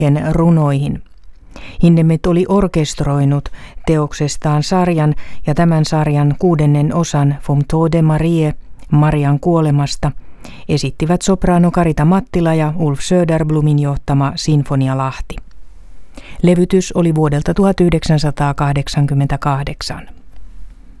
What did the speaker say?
runoihin. Hindemith oli orkestroinut teoksestaan sarjan ja tämän sarjan 6. osan Vom Tode Mariae, Marian kuolemasta, esittivät sopraano Karita Mattila ja Ulf Söderblomin johtama Sinfonia Lahti. Levytys oli vuodelta 1988.